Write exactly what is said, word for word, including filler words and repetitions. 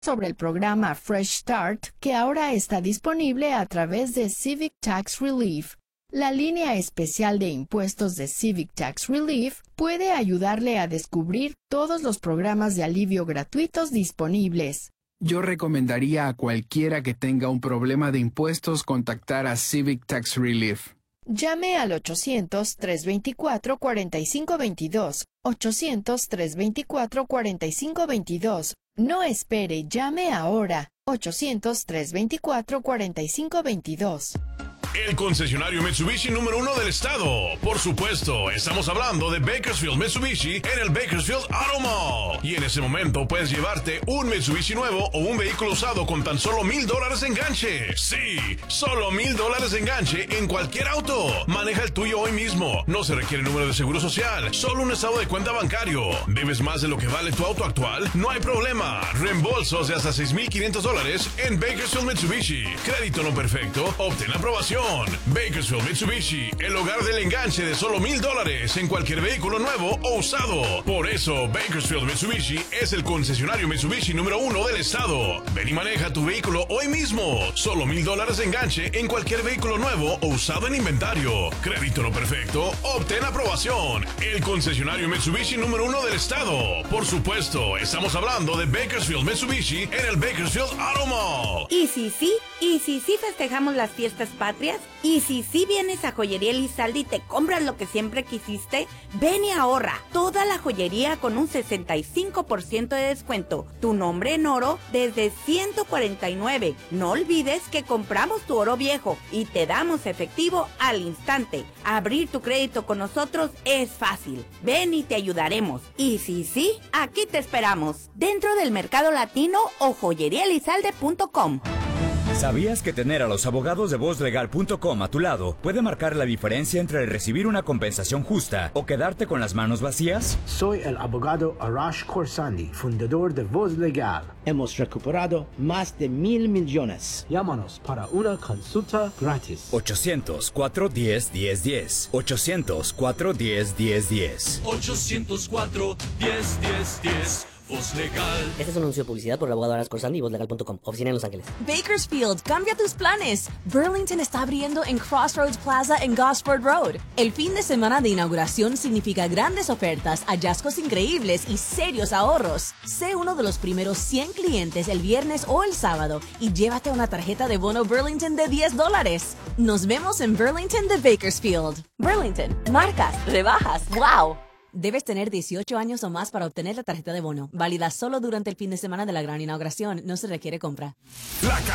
sobre el programa Fresh Start, que ahora está disponible a través de Civic Tax Relief. La línea especial de impuestos de Civic Tax Relief puede ayudarle a descubrir todos los programas de alivio gratuitos disponibles. Yo recomendaría a cualquiera que tenga un problema de impuestos contactar a Civic Tax Relief. Llame al ochocientos, trescientos veinticuatro, cuarenta y cinco veintidós, ochocientos, trescientos veinticuatro, cuarenta y cinco veintidós. No espere, llame ahora, ochocientos, trescientos veinticuatro, cuarenta y cinco veintidós. El concesionario Mitsubishi número uno del estado. Por supuesto, estamos hablando de Bakersfield Mitsubishi en el Bakersfield Auto Mall. Y en ese momento puedes llevarte un Mitsubishi nuevo o un vehículo usado con tan solo mil dólares de enganche. Sí, solo mil dólares de enganche en cualquier auto. Maneja el tuyo hoy mismo. No se requiere número de seguro social, solo un estado de cuenta bancario. ¿Debes más de lo que vale tu auto actual? No hay problema. Reembolsos de hasta seis mil quinientos dólares en Bakersfield Mitsubishi. Crédito no perfecto, obtén aprobación. Bakersfield Mitsubishi, el hogar del enganche de solo mil dólares en cualquier vehículo nuevo o usado. Por eso, Bakersfield Mitsubishi es el concesionario Mitsubishi número uno del estado. Ven y maneja tu vehículo hoy mismo. Solo mil dólares de enganche en cualquier vehículo nuevo o usado en inventario. Crédito no perfecto, obtén aprobación. El concesionario Mitsubishi número uno del estado. Por supuesto, estamos hablando de Bakersfield Mitsubishi en el Bakersfield Auto Mall. Y si sí, y si sí festejamos las fiestas patrias, y si sí vienes a Joyería Elizalde y te compras lo que siempre quisiste, ven y ahorra. Toda la joyería con un sesenta y cinco por ciento de descuento. Tu nombre en oro desde ciento cuarenta y nueve. No olvides que compramos tu oro viejo y te damos efectivo al instante. Abrir tu crédito con nosotros es fácil. Ven y te ayudaremos. Y si sí, aquí te esperamos. Dentro del Mercado Latino o joyería elizalde punto com. ¿Sabías que tener a los abogados de voz legal punto com a tu lado puede marcar la diferencia entre recibir una compensación justa o quedarte con las manos vacías? Soy el abogado Arash Khorsandi, fundador de Voz Legal. Hemos recuperado más de mil millones. Llámanos para una consulta gratis. ochocientos, cuatro uno cero, uno cero uno cero. ochocientos, cuatro uno cero, uno cero uno cero. ochocientos cuatro, diez, diez, diez. Voz Legal. Este es un anuncio de publicidad por el abogado Arash Khorsandi y voz legal punto com. Oficina en Los Ángeles. Bakersfield, cambia tus planes. Burlington está abriendo en Crossroads Plaza en Gosford Road. El fin de semana de inauguración significa grandes ofertas, hallazgos increíbles y serios ahorros. Sé uno de los primeros cien clientes el viernes o el sábado y llévate una tarjeta de bono Burlington de diez dólares. Nos vemos en Burlington de Bakersfield. Burlington, marcas, rebajas, wow. Debes tener dieciocho años o más para obtener la tarjeta de bono. Válida solo durante el fin de semana de la gran inauguración. No se requiere compra. La